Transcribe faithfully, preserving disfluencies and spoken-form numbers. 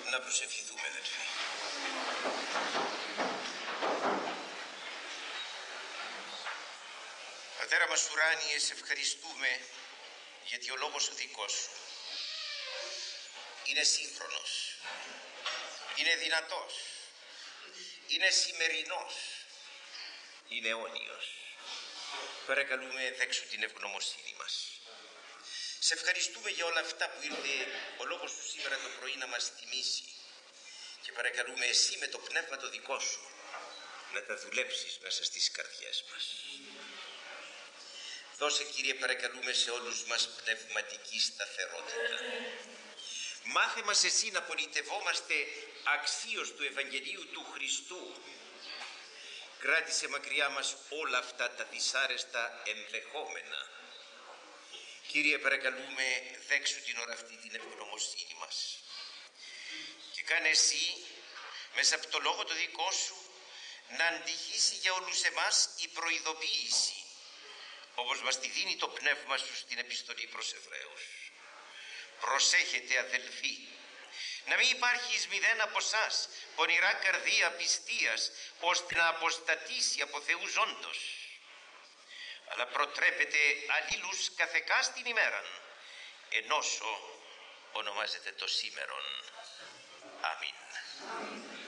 Να προσευχηθούμε, αδελφοί. Πατέρα μας ουράνιε, σε ευχαριστούμε γιατί ο λόγος ο δικός σου είναι σύγχρονος, είναι δυνατός, είναι σημερινός, είναι αιώνιος. Παρακαλούμε, δέξου την ευγνωμοσύνη μας. Σε ευχαριστούμε για όλα αυτά που ήρθε ο λόγος σου σήμερα το πρωί να μας θυμίσει και παρακαλούμε εσύ με το πνεύμα το δικό σου να τα δουλέψεις μέσα στις καρδιές μας. Δώσε, Κύριε, παρακαλούμε σε όλους μας πνευματική σταθερότητα. Μάθε μας εσύ να πολιτευόμαστε αξίως του Ευαγγελίου του Χριστού. Κράτησε μακριά μας όλα αυτά τα δυσάρεστα ενδεχόμενα. Κύριε, παρακαλούμε, δέξου την ώρα αυτή την ευγνωμοσύνη μας. Και κάνε εσύ, μέσα από το λόγο το δικό σου, να αντυχήσει για όλους εμάς η προειδοποίηση, όπως μας τη δίνει το πνεύμα σου στην επιστολή προς Εβραίους. Προσέχετε, αδελφοί, να μην υπάρχει εις μηδέν από εσάς πονηρά καρδία πιστείας, ώστε να αποστατήσει από Θεού ζώντος. Αλλά προτρέπετε αλλήλους καθεκά στην ημέραν, ενώσο ονομάζεται το σήμερον. Αμήν.